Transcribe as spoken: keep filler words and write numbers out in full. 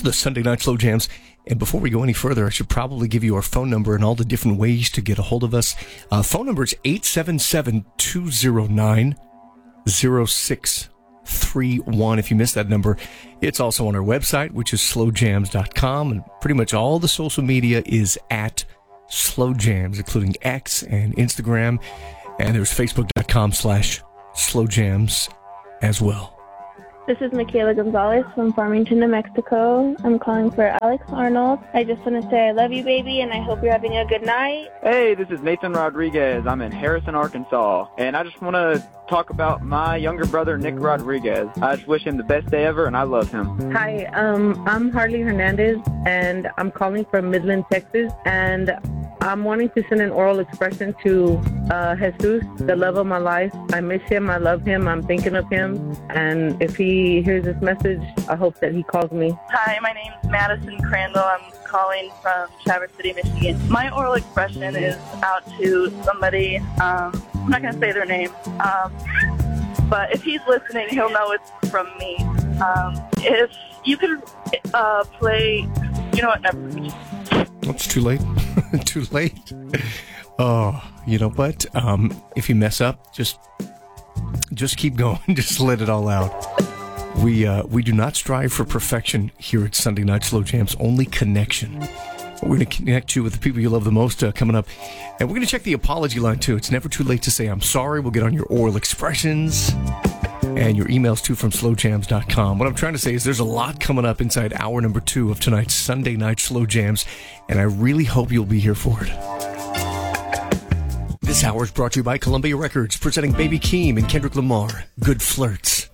are the Sunday Night Slow Jams. And before we go any further, I should probably give you our phone number and all the different ways to get a hold of us. Uh, phone number is eight seven seven, two zero nine, zero six three one. If you missed that number, it's also on our website, which is slow jams dot com. And pretty much all the social media is at Slow Jams, including X and Instagram. And there's facebook.com slash Slow Jams as well. This is Michaela Gonzalez from Farmington, New Mexico. I'm calling for Alex Arnold. I just want to say I love you, baby, and I hope you're having a good night. Hey, this is Nathan Rodriguez. I'm in Harrison, Arkansas, and I just want to talk about my younger brother, Nick Rodriguez. I just wish him the best day ever, and I love him. Hi, um, I'm Harley Hernandez, and I'm calling from Midland, Texas, and I'm wanting to send an oral expression to uh, Jesus, the love of my life. I miss him. I love him. I'm thinking of him. And if he hears this message, I hope that he calls me. Hi, my name's Madison Crandall. I'm calling from Traverse City, Michigan. My oral expression is out to somebody. Um, I'm not going to say their name. Um, but if he's listening, he'll know it's from me. Um, if you could uh, play... You know what? Never mind. It's too late. Too late. Oh, you know what? Um, if you mess up, just just keep going. Just let it all out. We uh, we do not strive for perfection here at Sunday Night Slow Jams. Only connection. We're going to connect you with the people you love the most uh, coming up. And we're going to check the apology line, too. It's never too late to say I'm sorry. We'll get on your oral expressions and your emails, too, from slow jams dot com. What I'm trying to say is there's a lot coming up inside hour number two of tonight's Sunday Night Slow Jams, and I really hope you'll be here for it. This hour is brought to you by Columbia Records, presenting Baby Keem and Kendrick Lamar, Good Flirts.